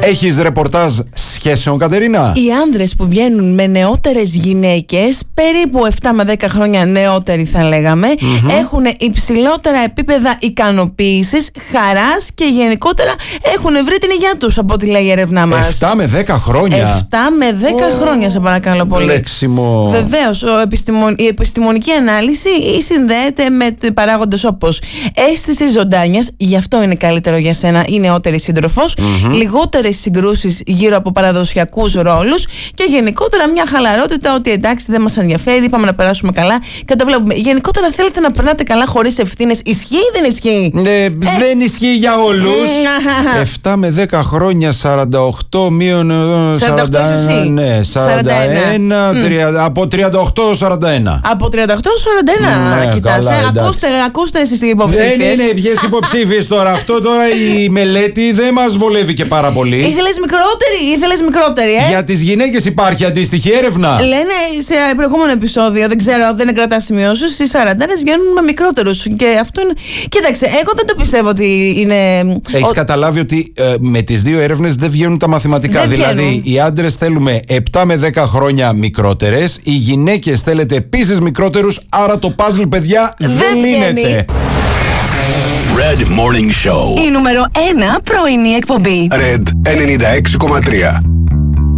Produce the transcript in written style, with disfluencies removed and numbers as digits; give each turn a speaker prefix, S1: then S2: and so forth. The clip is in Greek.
S1: Έχεις ρεπορτάζ σχέσεων, Κατερίνα?
S2: Οι άνδρες που βγαίνουν με νεότερες γυναίκες, περίπου 7 με 10 χρόνια νεότεροι θα λέγαμε, έχουν υψηλότερα επίπεδα ικανοποίησης, χαράς και γενικότερα έχουν βρει την υγεία τους, από ό,τι λέει η έρευνά μας.
S1: 7 με 10 χρόνια.
S2: 7 με 10 χρόνια, σε παρακαλώ πολύ.
S1: Λέξιμο.
S2: Βεβαίως, η επιστημονική ανάλυση συνδέεται με παράγοντες όπως αίσθηση ζωντάνιας, γι' αυτό είναι καλύτερο για σένα η νεότερη σύντροφος, λιγότερες συγκρούσεις γύρω από παραδοσιακούς ρόλους και γενικότερα μια χαλαρότητα ότι εντάξει, δεν μας ενδιαφέρει, πάμε να περάσουμε καλά και το βλέπουμε. Γενικότερα θέλετε να περνάτε καλά χωρίς ευθύνες. Ισχύει ή δεν ισχύει?
S1: Δεν ισχύει για όλους. 7 με 10 χρόνια, 48 μείον 41. Ναι, 41. Από 38-41.
S2: Από 38-41. Κοιτάς, ακούστε εσείς οι υποψήφιες.
S1: Δεν είναι ποιες υποψήφιες τώρα. Αυτό τώρα η μελέτη δεν μας βολεύει και πάρα πολύ.
S2: Ήθελες μικρότερη,
S1: Για τις γυναίκες υπάρχει αντίστοιχη έρευνα.
S2: Λένε σε προηγούμενο επεισόδιο, δεν ξέρω, δεν κρατά σημειώσεις, οι 40 βγαίνουν με μικρότερους. Και αυτό είναι. Κοίταξε, εγώ δεν το πιστεύω ότι είναι.
S1: Έχεις καταλάβει ότι με τις δύο έρευνες δεν βγαίνουν τα μαθηματικά.
S2: Δεν
S1: δηλαδή,
S2: βγαίνουν.
S1: οι άντρες θέλουμε 7 με 10 χρόνια μικρότερες, οι γυναίκες θέλετε επίσης μικρότερους, άρα το puzzle, παιδιά, δεν λύνεται.
S3: Red Morning Show.
S4: Η νούμερο 1 πρωινή εκπομπή.
S3: Red 96,3.